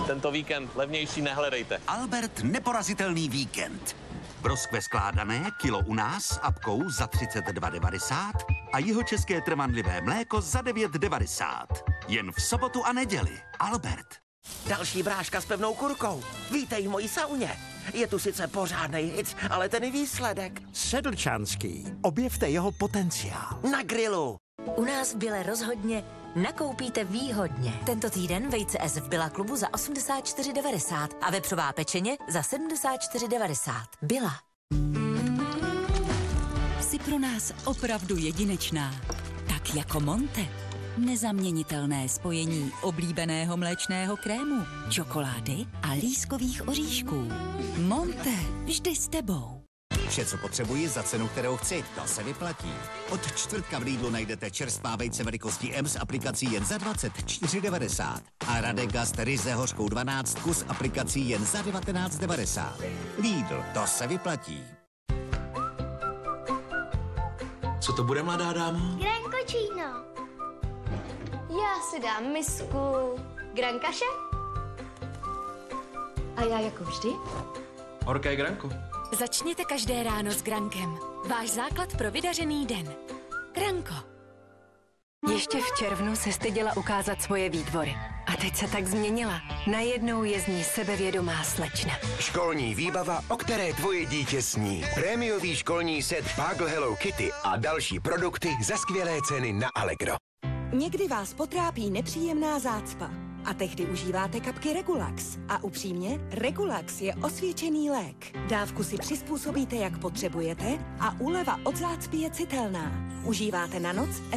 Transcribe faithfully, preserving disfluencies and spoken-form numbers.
Tento víkend levnější nehledejte. Albert neporazitelný víkend. Broskve skládané, kilo u nás s apkou za třicet dva devadesát a jihočeské trvanlivé mléko za devět devadesát. Jen v sobotu a neděli. Albert. Další bráška s pevnou kurkou. Vítej v mojí sauně. Je tu sice pořádnej hic, ale ten výsledek. Sedlčanský. Objevte jeho potenciál. Na grilu. U nás v Bile rozhodně nakoupíte výhodně. Tento týden vejce S v Billa klubu za osmdesát čtyři devadesát a vepřová pečeně za sedmdesát čtyři devadesát. Billa. Jsi pro nás opravdu jedinečná. Tak jako Monte. Nezaměnitelné spojení oblíbeného mléčného krému, čokolády a lískových oříšků. Monte, vždy s tebou. Vše, co potřebuji za cenu, kterou chci, to se vyplatí. Od čtvrtka v Lidlu najdete čerstvá vejce velikostí M s aplikací jen za dvacet čtyři devadesát a Radegast ryze hořkou dvanáctku s aplikací jen za devatenáct devadesát. Lidl, to se vyplatí. Co to bude, mladá dámo? Grankočíno. Já si dám misku grankaše. A já jako vždy? Horké granko. Začněte každé ráno s Grankem. Váš základ pro vydařený den. Granko. Ještě v červnu se styděla ukázat svoje výtvory. A teď se tak změnila. Najednou je z ní sebevědomá slečna. Školní výbava, o které tvoje dítě sní. Prémiový školní set Pagl Hello Kitty a další produkty za skvělé ceny na Allegro. Někdy vás potrápí nepříjemná zácpa a tehdy užíváte kapky Regulax. A upřímně, Regulax je osvědčený lék. Dávku si přizpůsobíte, jak potřebujete a úleva od zácpy je citelná. Užíváte na noc